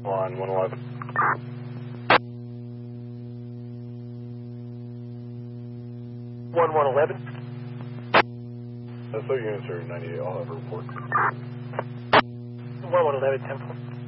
On 111. 1111. So units are 98. I'll have a report. 1111, 10.